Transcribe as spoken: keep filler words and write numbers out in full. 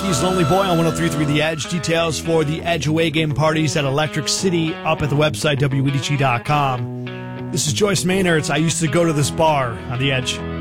Rocky's Lonely Boy on one oh three point three The Edge. Details for the Edge away game parties at Electric City up at the website W E D G dot com. This is Joyce Maynard. I used to go to this bar on The Edge.